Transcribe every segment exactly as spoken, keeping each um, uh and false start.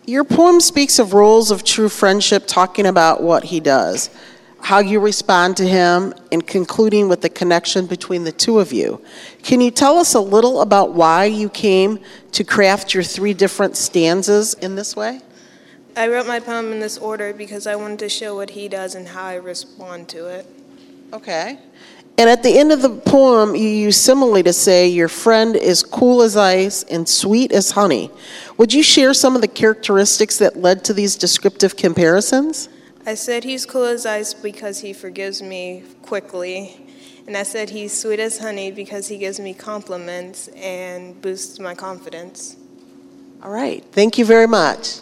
Your poem speaks of roles of true friendship, talking about what he does, how you respond to him, and concluding with the connection between the two of you. Can you tell us a little about why you came to craft your three different stanzas in this way? I wrote my poem in this order because I wanted to show what he does and how I respond to it. Okay. And at the end of the poem, you use simile to say your friend is cool as ice and sweet as honey. Would you share some of the characteristics that led to these descriptive comparisons? I said he's cool as ice because he forgives me quickly. And I said he's sweet as honey because he gives me compliments and boosts my confidence. All right. Thank you very much.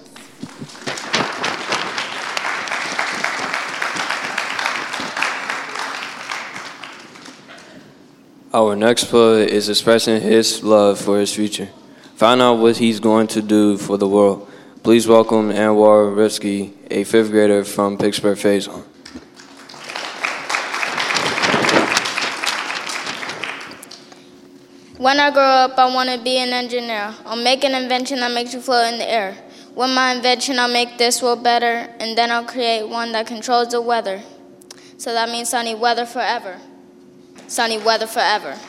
Our next poet is expressing his love for his future. Find out what he's going to do for the world. Please welcome Anwar Rifsky, a fifth grader from Pittsburgh Faison. When I grow up, I want to be an engineer. I'll make an invention that makes you float in the air. With my invention, I'll make this world better, and then I'll create one that controls the weather. So that means sunny weather forever. Sunny weather forever.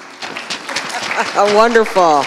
Wonderful.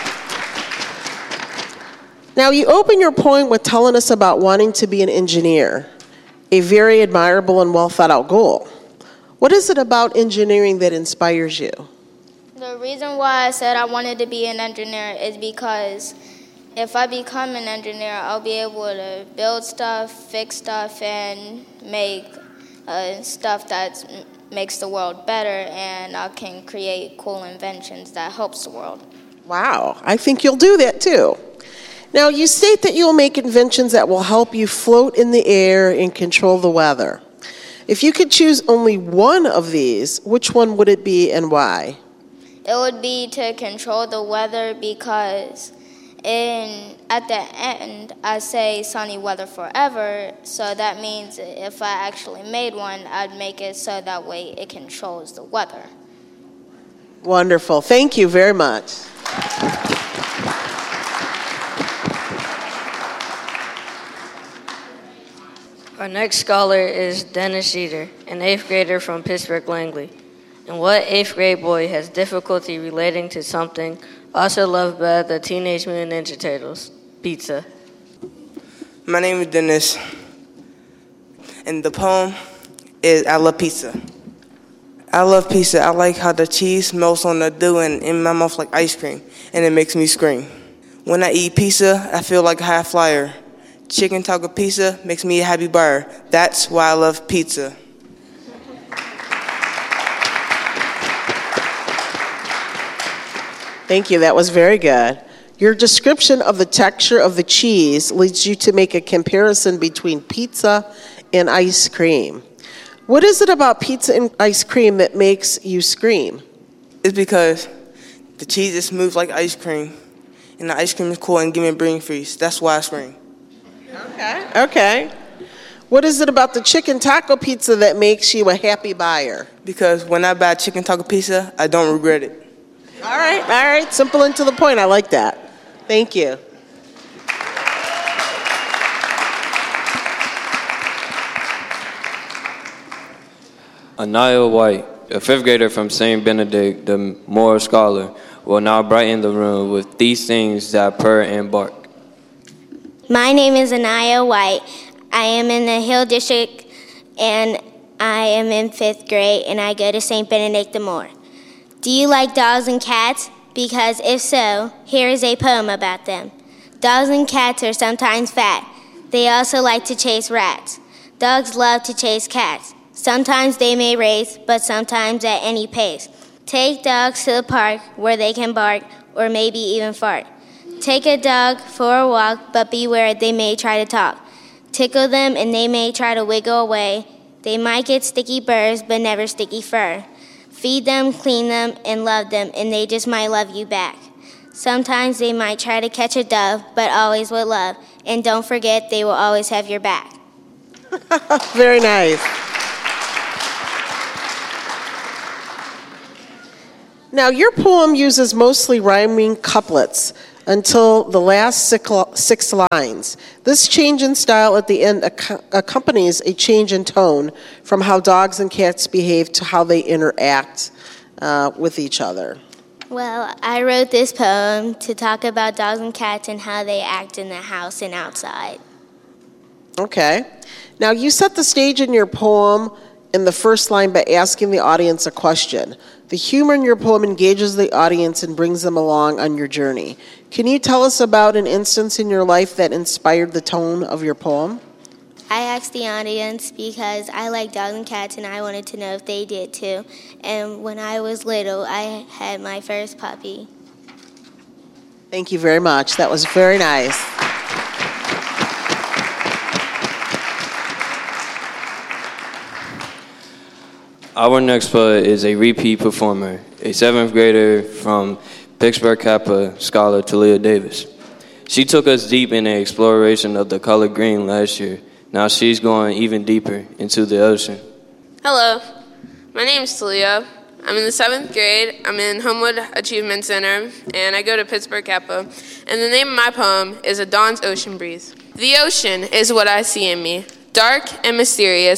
Now, you open your poem with telling us about wanting to be an engineer, a very admirable and well thought out goal. What is it about engineering that inspires you? The reason why I said I wanted to be an engineer is because if I become an engineer, I'll be able to build stuff, fix stuff, and make uh, stuff that makes the world better, and I can create cool inventions that helps the world. Wow, I think you'll do that too. Now, you state that you'll make inventions that will help you float in the air and control the weather. If you could choose only one of these, which one would it be and why? It would be to control the weather because in at the end, I say sunny weather forever, so that means if I actually made one, I'd make it so that way it controls the weather. Wonderful. Thank you very much. Our next scholar is Dennis Jeter, an eighth grader from Pittsburgh Langley. And what eighth grade boy has difficulty relating to something also loved by the Teenage Mutant Ninja Turtles? Pizza. My name is Dennis, and the poem is I Love Pizza. I love pizza. I like how the cheese melts on the dough and in my mouth like ice cream, and it makes me scream. When I eat pizza, I feel like a high flyer. Chicken taco pizza makes me a happy buyer. That's why I love pizza. Thank you. That was very good. Your description of the texture of the cheese leads you to make a comparison between pizza and ice cream. What is it about pizza and ice cream that makes you scream? It's because the cheese is smooth like ice cream, and the ice cream is cool and give me a brain freeze. That's why I scream. Okay. Okay. What is it about the chicken taco pizza that makes you a happy buyer? Because when I buy chicken taco pizza, I don't regret it. All right, all right. Simple and to the point. I like that. Thank you. Anaya White, a fifth grader from Saint Benedict, the Moore Scholar, will now brighten the room with these things that purr and bark. My name is Anaya White. I am in the Hill District, and I am in fifth grade, and I go to Saint Benedict the Moore. Do you like dogs and cats? Because if so, here is a poem about them. Dogs and cats are sometimes fat. They also like to chase rats. Dogs love to chase cats. Sometimes they may race, but sometimes at any pace. Take dogs to the park where they can bark or maybe even fart. Take a dog for a walk, but beware they may try to talk. Tickle them and they may try to wiggle away. They might get sticky burrs, but never sticky fur. Feed them, clean them, and love them, and they just might love you back. Sometimes they might try to catch a dove, but always with love. And don't forget, they will always have your back. Very nice. Now, your poem uses mostly rhyming couplets. until the last six lines. This change in style at the end ac- accompanies a change in tone from how dogs and cats behave to how they interact uh, with each other. Well, I wrote this poem to talk about dogs and cats and how they act in the house and outside. Okay. Now, you set the stage in your poem in the first line by asking the audience a question. The humor in your poem engages the audience and brings them along on your journey. Can you tell us about an instance in your life that inspired the tone of your poem? I asked the audience because I like dogs and cats and I wanted to know if they did too. And when I was little, I had my first puppy. Thank you very much. That was very nice. Our next poet is a repeat performer, a seventh grader from Pittsburgh Kappa scholar Talia Davis. She took us deep in the exploration of the color green last year. Now she's going even deeper into the ocean. Hello, my name is Talia. I'm in the seventh grade. I'm in Homewood Achievement Center, and I go to Pittsburgh Kappa. And the name of my poem is A Dawn's Ocean Breeze. The ocean is what I see in me, dark and mysterious.